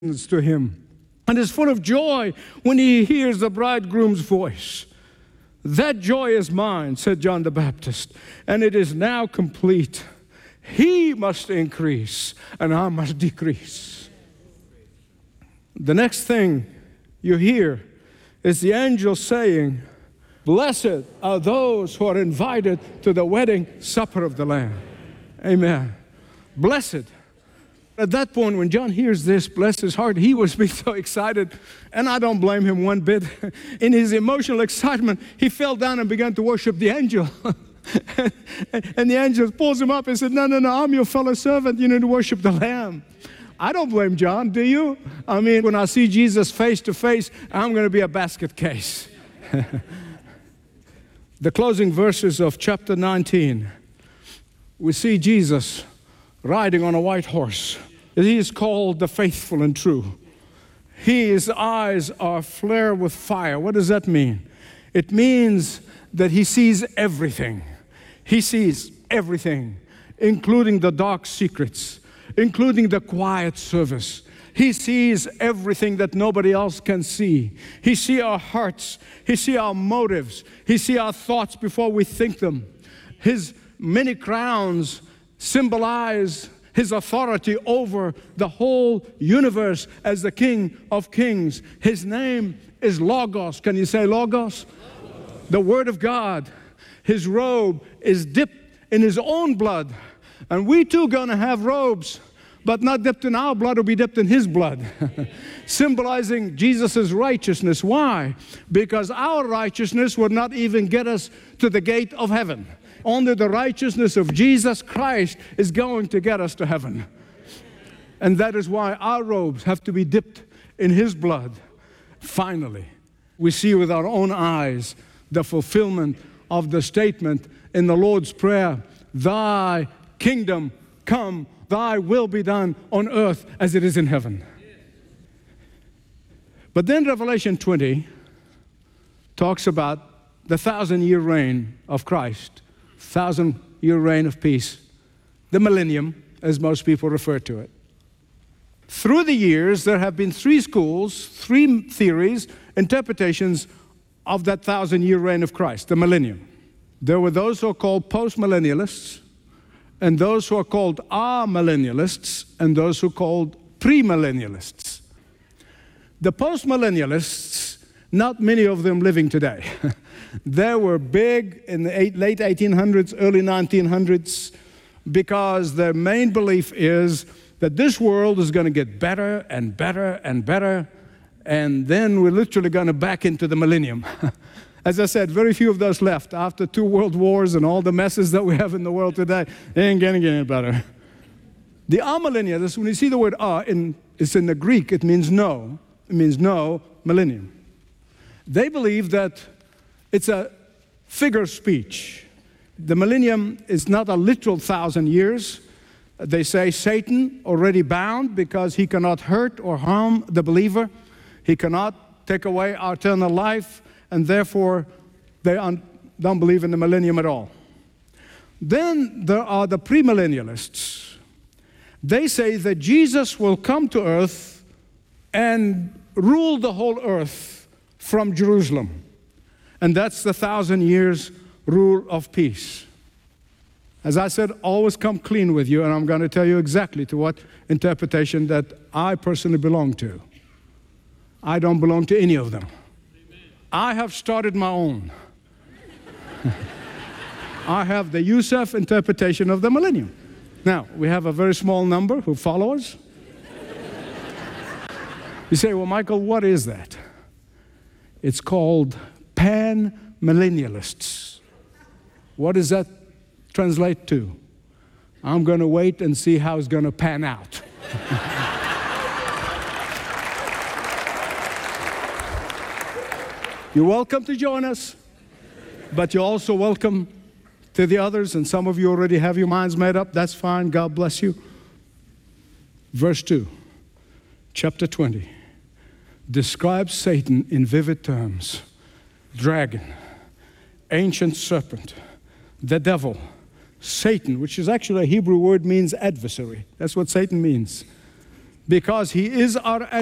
to him, and is full of joy when he hears the bridegroom's voice. That joy is mine, said John the Baptist, and it is now complete. He must increase, and I must decrease. The next thing you hear is the angel saying, blessed are those who are invited to the wedding supper of the Lamb. Amen. Blessed. At that point, when John hears this, bless his heart, he was being so excited, and I don't blame him one bit. In his emotional excitement, he fell down and began to worship the angel. And the angel pulls him up and said, no, I'm your fellow servant. You need to worship the Lamb. I don't blame John, do you? I mean, when I see Jesus face to face, I'm going to be a basket case. The closing verses of chapter 19, we see Jesus riding on a white horse. He is called the faithful and true. His eyes are flare with fire. What does that mean? It means that he sees everything. He sees everything, including the dark secrets, including the quiet service. He sees everything that nobody else can see. He sees our hearts. He sees our motives. He sees our thoughts before we think them. His many crowns symbolize his authority over the whole universe as the King of Kings. His name is Logos. Can you say Logos? The Word of God. His robe is dipped in his own blood. And we too going to have robes, but not dipped in our blood, will be dipped in his blood. Symbolizing Jesus' righteousness. Why? Because our righteousness would not even get us to the gate of heaven. Only the righteousness of Jesus Christ is going to get us to heaven. And that is why our robes have to be dipped in his blood. Finally, we see with our own eyes the fulfillment of the statement in the Lord's Prayer, thy kingdom come, thy will be done on earth as it is in heaven. But then Revelation 20 talks about the 1,000-year reign of Christ. 1,000-year reign of peace, the millennium, as most people refer to it. Through the years, there have been three schools, three theories, interpretations of that 1,000-year reign of Christ, the millennium. There were those who are called post-millennialists, and those who are called amillennialists, and those who are called premillennialists. The post-millennialists, not many of them living today. They were big in the late 1800s, early 1900s, because their main belief is that this world is going to get better and better and better, and then we're literally going to back into the millennium. As I said, very few of those left. After 2 world wars and all the messes that we have in the world today, it ain't going to get any better. The amillennialists, when you see the word it's in the Greek, it means no. It means no millennium. They believe that it's a figure of speech. The millennium is not a literal 1,000 years. They say Satan already bound because he cannot hurt or harm the believer. He cannot take away our eternal life, and therefore they don't believe in the millennium at all. Then there are the premillennialists. They say that Jesus will come to earth and rule the whole earth from Jerusalem. And that's the 1,000 years rule of peace. As I said, always come clean with you, and I'm going to tell you exactly to what interpretation that I personally belong to. I don't belong to any of them. Amen. I have started my own. I have the Youssef interpretation of the millennium. Now, we have a very small number who follow us. You say, well, Michael, what is that? It's called pan-millennialists. What does that translate to? I'm going to wait and see how it's going to pan out. You're welcome to join us, but you're also welcome to the others, and some of you already have your minds made up. That's fine. God bless you. Verse 2, chapter 20, describes Satan in vivid terms. Dragon, ancient serpent, the devil, Satan, which is actually a Hebrew word, means adversary. That's what Satan means. because He is our